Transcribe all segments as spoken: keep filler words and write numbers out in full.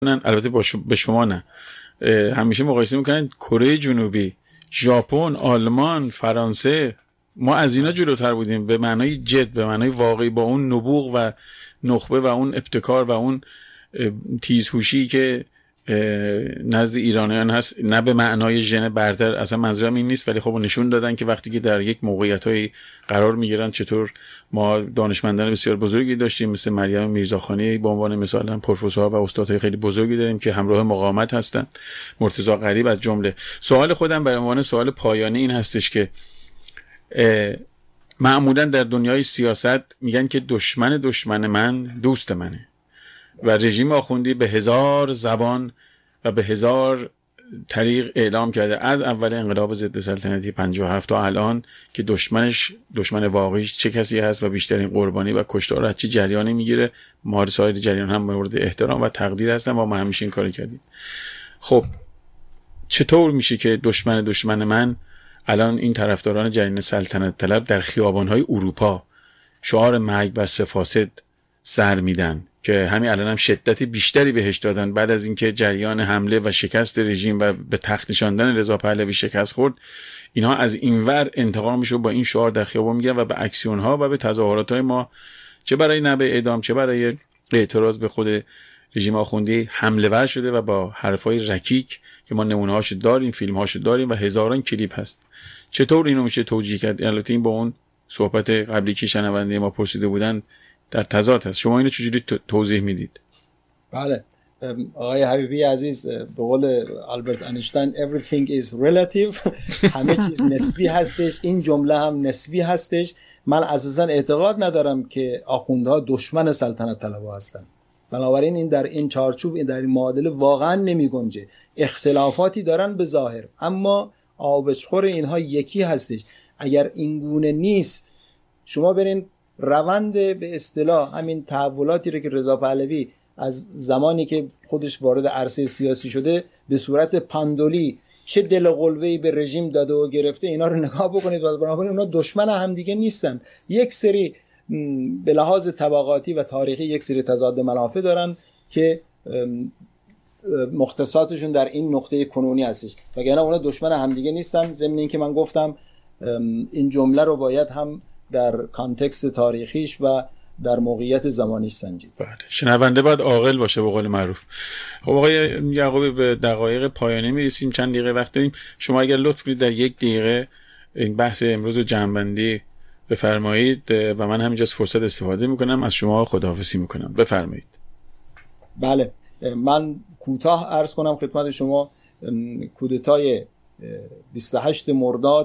البته با شما به شما نه، همیشه مقایسه میکنن کره جنوبی، ژاپن، آلمان، فرانسه. ما از اینا جلوتر بودیم به معنای جد، به معنای واقعی، با اون نبوغ و نخبه و اون ابتکار و اون تیزهوشی که نزد ایرانیان هست، نه به معنای ژن برتر، اصلا منظورم این نیست، ولی خب نشون دادن که وقتی که در یک موقعیت‌های قرار میگیرن چطور. ما دانشمندان بسیار بزرگی داشتیم مثل مریم میرزاخانی به عنوان مثال، هم پروفسور و استادهای خیلی بزرگی داریم که همراه مقاومت هستن، مرتضی غریب از جمله. سوال خودم به عنوان سوال پایانی این هستش که معمولا در دنیای سیاست میگن که دشمن دشمن من دوست منه و رژیم آخوندی به هزار زبان و به هزار طریق اعلام کرده از اول انقلاب ضد سلطنتی پنجاه و هفت تا الان که دشمنش، دشمن واقعیش چه کسی هست و بیشترین قربانی و کشتار از چه جریانی میگیره. ما سایر جریان هم مورد احترام و تقدیر هستن و ما همیشه این کارو کردیم. خب چطور میشه که دشمن دشمن من الان این طرفداران جریان سلطنت طلب در خیابان‌های اروپا شعار مرگ بر سه فاسد سر میدن که همین الان هم شدت بیشتری بهش دادن بعد از اینکه جریان حمله و شکست رژیم و به تخت نشاندن رضا پهلوی شکست خورد، اینها از اینور انتقامشو با این شعار در خیابان میگیرن و به اکسیون‌ها و به تظاهرات‌های ما چه برای نبع اعدام چه برای اعتراض به خود رژیم آخوندی حمله ور شده و با حرفای رکیک که ما نمونه‌هاشو داریم، فیلم‌هاشو داریم و هزاران کلیپ هست. چطور اینو میشه توجیه کرد؟ البته این با اون صحبت قبلی که شنونده ما پرسیده بودن در تضاد هست. شما اینو چجوری توضیح میدید؟ بله آقای حبیبی عزیز، به قول آلبرت اینشتین everything is relative، همه چیز نسبی هستش. این جمله هم نسبی هستش. من اساسا اعتقاد ندارم که آخوندها دشمن سلطنت طلبها هستن، بنابراین این در این چارچوب، این در این معادله واقعا نمی گنجه. اختلافاتی دارن به ظاهر اما آبشخور اینها یکی هستش. اگر این گونه نیست، شما برین روند به اصطلاح همین تحولاتی رو که رضا پهلوی از زمانی که خودش وارد عرصه سیاسی شده به صورت پاندولی چه دل و قلوه‌ای به رژیم داده و گرفته، اینا رو نگاه بکنید و بنابراین اونا دشمن هم دیگه نیستن. یک سری به لحاظ طبقاتی و تاریخی یک سری تضاد منافع دارن که مختصاتشون در این نقطه کنونی هستش، وگرنه اونا دشمن هم دیگه نیستن. ضمن این که من گفتم این جمله رو باید هم در کانتکست تاریخیش و در موقعیت زمانیش سنجید. بله، شنونده باید عاقل باشه به قول معروف. خب آقای یعقوبی به دقایق پایانی میرسیم، چند دقیقه وقت داریم. شما اگر لطف کنید در یک دقیقه این بحث امروز رو جمع‌بندی بفرمایید و من همینجا از فرصت استفاده میکنم، از شما خداحافظی میکنم. بفرمایید. بله، من کوتاه عرض کنم خدمت شما. کودتای بیست و هشتم مرداد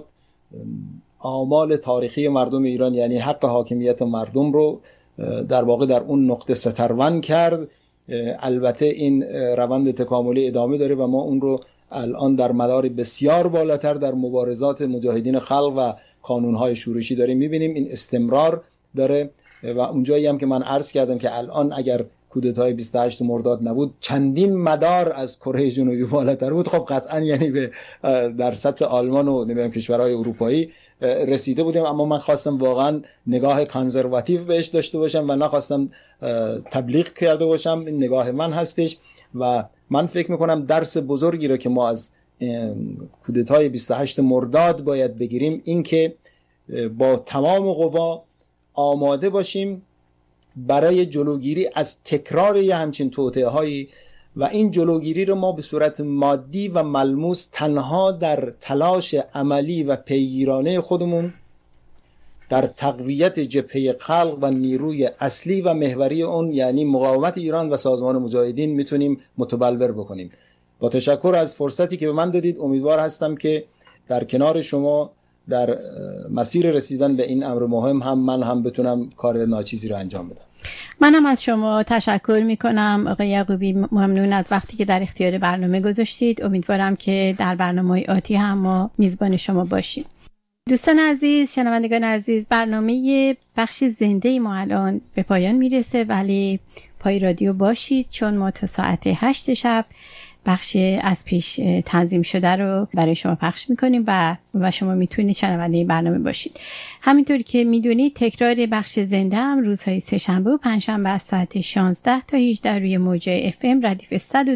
آمال تاریخی مردم ایران، یعنی حق حاکمیت مردم رو در واقع در اون نقطه سترون کرد. البته این روند تکاملی ادامه داره و ما اون رو الان در مدار بسیار بالاتر در مبارزات مجاهدین خلق و کانونهای شورشی داریم میبینیم. این استمرار داره و اونجایی هم که من عرض کردم که الان اگر کودتای بیست و هشتم مرداد نبود چندین مدار از کره جنوبی بالاتر بود، خب قطعا یعنی به در سطح آلمان و نمیدونم کشورهای اروپایی رسیده بودیم. اما من خواستم واقعا نگاه کانزرواتیو بهش داشته باشم و نخواستم تبلیغ کرده باشم. این نگاه من هستش و من فکر میکنم درس بزرگی رو که ما از کودتای بیست و هشتم مرداد باید بگیریم این که با تمام قوا آماده باشیم برای جلوگیری از تکرار یه همچین توطئه‌هایی و این جلوگیری رو ما به صورت مادی و ملموس تنها در تلاش عملی و پیگیرانه خودمون در تقویت جبهه خلق و نیروی اصلی و محوری اون، یعنی مقاومت ایران و سازمان مجاهدین، میتونیم متبلور بکنیم. با تشکر از فرصتی که به من دادید، امیدوار هستم که در کنار شما در مسیر رسیدن به این امر مهم هم من هم بتونم کار ناچیزی رو انجام بدم. منم از شما تشکر میکنم آقای یعقوبی، ممنون از وقتی که در اختیار برنامه گذاشتید. امیدوارم که در برنامه‌های آتی هم ما میزبان شما باشیم. دوستان عزیز، شنوندگان عزیز، برنامه بخش زنده ما الان به پایان میرسه، ولی پای رادیو باشید، چون ما تا ساعت هشت شب بخش از پیش تنظیم شده رو برای شما پخش میکنیم و و شما میتونید شنونده این برنامه باشید. همینطوری که میدونید تکرار بخش زنده هم روزهای سه‌شنبه و پنجشنبه از ساعت شانزده تا هجده روی موج اف ام ردیف صد